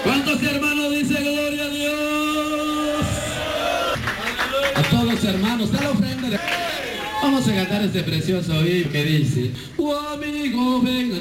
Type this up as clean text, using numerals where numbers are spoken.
¿Cuántos hermanos dicen gloria a Dios? A todos los hermanos, da la ofrenda. Vamos a cantar este precioso himno que dice: oh amigo, ven.